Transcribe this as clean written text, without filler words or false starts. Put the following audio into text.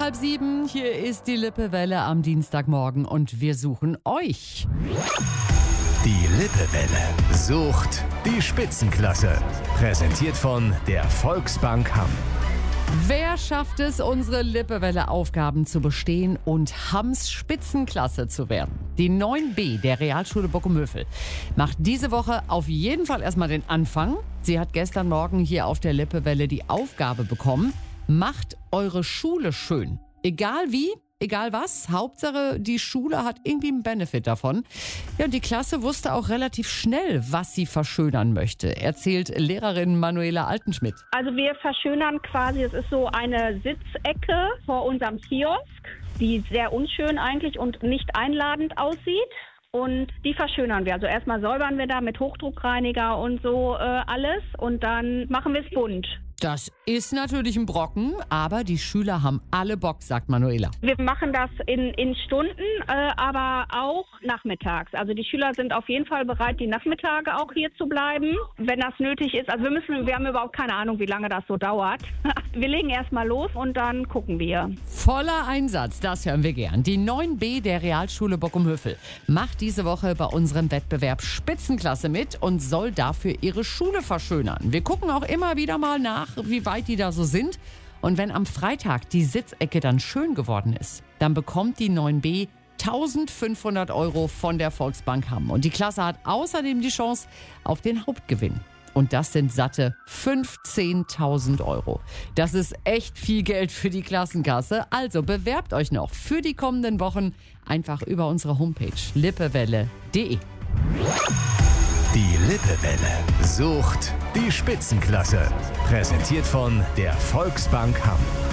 6:30. Hier ist die Lippewelle am Dienstagmorgen und wir suchen euch. Die Lippewelle sucht die Spitzenklasse. Präsentiert von der Volksbank Hamm. Wer schafft es, unsere Lippewelle-Aufgaben zu bestehen und Hamms Spitzenklasse zu werden? Die 9b der Realschule Bockumhövel macht diese Woche auf jeden Fall erstmal den Anfang. Sie hat gestern Morgen hier auf der Lippewelle die Aufgabe bekommen: Macht eure Schule schön. Egal wie, egal was, Hauptsache die Schule hat irgendwie einen Benefit davon. Ja, und die Klasse wusste auch relativ schnell, was sie verschönern möchte, erzählt Lehrerin Manuela Altenschmidt. Also wir verschönern quasi, es ist so eine Sitzecke vor unserem Kiosk, die sehr unschön eigentlich und nicht einladend aussieht. Und die verschönern wir. Also erstmal säubern wir da mit Hochdruckreiniger und so alles und dann machen wir es bunt. Das ist natürlich ein Brocken, aber die Schüler haben alle Bock, sagt Manuela. Wir machen das in Stunden, aber auch nachmittags. Also die Schüler sind auf jeden Fall bereit, die Nachmittage auch hier zu bleiben, wenn das nötig ist. Also wir haben überhaupt keine Ahnung, wie lange das so dauert. Wir legen erstmal los und dann gucken wir. Voller Einsatz, das hören wir gern. Die 9b der Realschule Bockumhövel macht diese Woche bei unserem Wettbewerb Spitzenklasse mit und soll dafür ihre Schule verschönern. Wir gucken auch immer wieder mal nach, wie weit die da so sind. Und wenn am Freitag die Sitzecke dann schön geworden ist, dann bekommt die 9b 1.500 € von der Volksbank Hamm. Und die Klasse hat außerdem die Chance auf den Hauptgewinn. Und das sind satte 15.000 €. Das ist echt viel Geld für die Klassenkasse. Also bewerbt euch noch für die kommenden Wochen einfach über unsere Homepage lippewelle.de. Die Lippewelle sucht die Spitzenklasse. Präsentiert von der Volksbank Hamm.